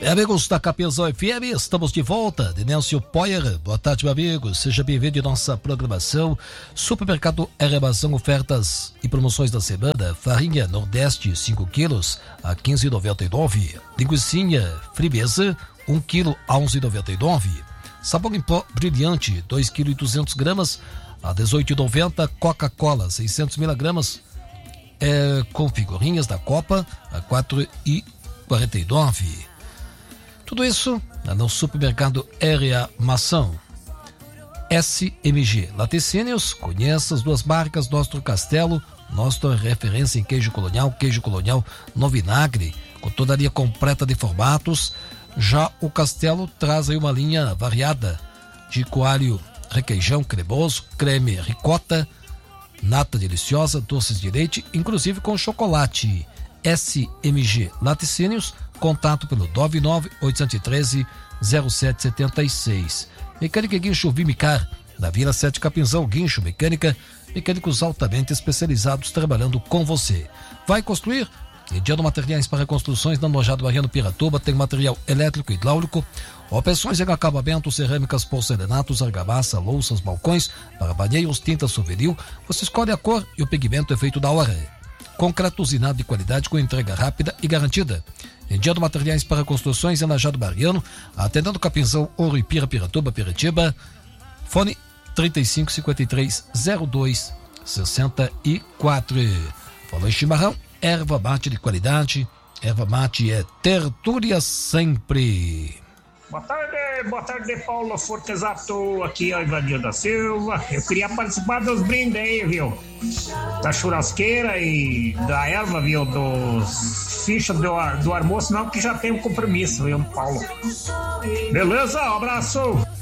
Amigos da Capinzão FM, estamos de volta. Denélcio Poyer, boa tarde, meu amigo. Seja bem-vindo em nossa programação. Supermercado Armação, ofertas e promoções da semana. Farinha Nordeste, 5 quilos a 15,99. Linguicinha Frimeza, 1 quilo a 11,99. Sabão em pó brilhante, 2 kg e 200 gramas a 18,90. Coca-Cola, 600 miligramas, com figurinhas da Copa a 4,49. Tudo isso no supermercado Armação. SMG Laticínios, conheça as duas marcas, Nostro Castelo, nossa referência em queijo colonial no vinagre, com toda a linha completa de formatos. Já o Castelo traz aí uma linha variada de coalho, requeijão cremoso, creme ricota, nata deliciosa, doces de leite, inclusive com chocolate. SMG Laticínios, contato pelo 99813-0776. Mecânica Guincho Vimicar, na Vila 7 Capinzão. Guincho mecânicos altamente especializados trabalhando com você. Vai construir? Mediano Materiais para Construções, na Nojado Mariano Piratuba, tem material elétrico e hidráulico, opções em acabamento, cerâmicas, porcelanatos, argamassa, louças, balcões, para banheiros, tinta souvenir. Você escolhe a cor e o pigmento é feito da hora. Concreto usinado de qualidade com entrega rápida e garantida. Mediano Materiais para Construções, em Nojado Mariano, atendendo Capinzão, Ouro e Piratuba, Piritiba. Fone 3553-0264. Falou em chimarrão, erva mate de qualidade. Erva mate é Tertúlia sempre. Boa tarde, Paulo Fortesato. Aqui é o Ivanildo da Silva. Eu queria participar dos brindes aí, viu? Da churrasqueira e da erva, viu? Dos fichas do almoço, não, que já tem um compromisso, viu, Paulo? Beleza? Um abraço.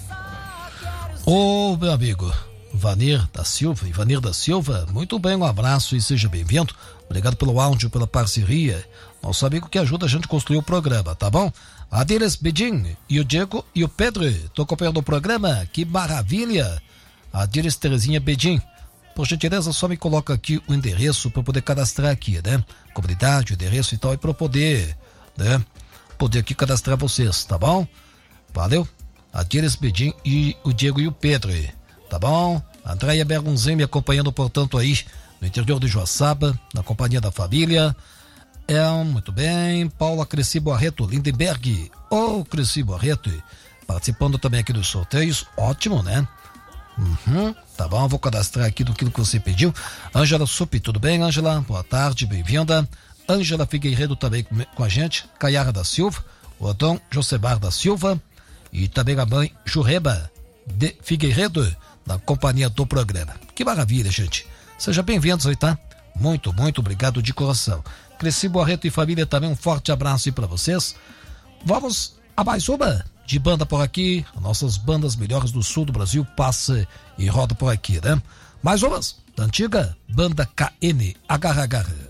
Ô, meu amigo Ivanir da Silva, muito bem, um abraço e seja bem-vindo. Obrigado pelo áudio, pela parceria. Nosso amigo que ajuda a gente a construir o programa, tá bom? Adiles Bedin e o Diego e o Pedro, tô acompanhando o programa, que maravilha. Adiles Terezinha Bedin, por gentileza, só me coloca aqui o endereço para poder cadastrar aqui, né? Comunidade, o endereço e tal, e para poder, né? Poder aqui cadastrar vocês, tá bom? Valeu. Adiles Bedin e o Diego e o Pedro, tá bom? Andréia Bergunzen me acompanhando, portanto, aí no interior de Joaçaba, na companhia da família. Muito bem. Paula Cresci Barreto, Lindenberg. Cresci Barreto, participando também aqui dos sorteios. Ótimo, né? Tá bom, vou cadastrar aqui do que você pediu. Ângela Supi, tudo bem, Ângela? Boa tarde, bem-vinda. Ângela Figueiredo também com a gente. Caiara da Silva, o Adão Josebar da Silva e também a mãe Jureba de Figueiredo, na companhia do programa. Que maravilha, gente. Sejam bem-vindos aí, tá? Muito obrigado de coração. Cresci Barreto e família também, um forte abraço aí pra vocês. Vamos a mais uma de banda por aqui. Nossas bandas melhores do sul do Brasil passa e roda por aqui, né? Mais umas da antiga banda KN, Agarra Agarra.